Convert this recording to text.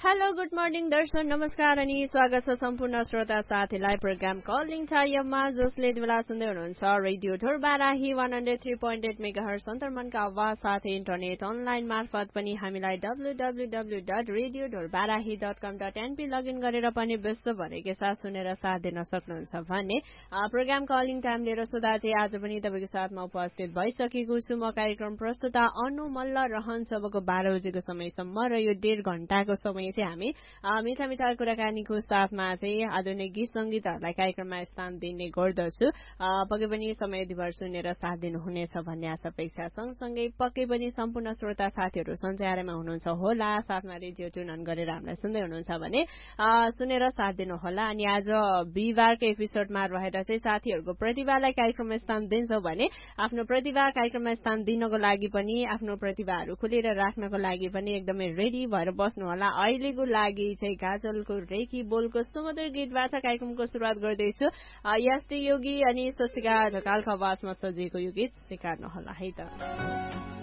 Hello good morning दर्शन नमस्कार अनि स्वागत छ सम्पूर्ण श्रोता साथीलाई प्रोग्राम कलिङ टाइममा जसले यति बेला सुन्दै हुनुहुन्छ रेडियो ढोरबाराही 103.8 मेगाहर्ज अन्तर्मनका आवाज साथै इन्टरनेट अनलाइन मार्फत पनि हामीलाई www.radiodhorbarahi.com.np लगइन गरेर पनि व्यस्त भरेकै साथ सुनेर साथ दिन सक्नुहुन्छ भने प्रोग्राम कलिङ टाइम लिएर सुधाचे आज पनि तपाईँको साथमा उपस्थित भइसकेको छु म कार्यक्रम प्रस्तुता अनु मल्ल रहन्छ अबको 12 बजेको समयसम्म र यो 1.5 घण्टाको समय चाहिँ हामी मिठा मिठा कुराकानीको साथमा चाहिँ आधुनिक गीत संगीतहरूलाई कार्यक्रममा स्थान दिने गर्दछु। पक्कै पनि समय दिभर सुनेर साथ दिनुहुनेछ भन्ने आशा अपेक्षा सँगसँगै पक्कै पनि सम्पूर्ण श्रोता साथीहरू सञ्चारमा हुनुहुन्छ होला, साथमा रेडियो ट्युन अन गरेर हामीलाई सुन्दै हुनुहुन्छ भने सुनेर साथ दिनुहोला। अनि आज बिहिबारको एपिसोडमा रहेर चाहिँ साथीहरूको प्रतिभालाई कार्यक्रममा स्थान दिन्छौँ भने आफ्नो प्रतिभा कार्यक्रममा स्थान दिनको लागि पनि आफ्नो प्रतिभाहरू खुलेर राख्नको लागि पनि एकदमै रेडी भएर बस्नु होला। अहिलेको लागि चाहिँ गाजलको रेखी बोलको सुमधुर गीतबाट कार्यक्रमको सुरुवात गर्दैछु। यस्तै योगी अनि स्वस्तिका ढकालको आवाजमा सजिएको यो गीत स्वीकार्नु होला है त।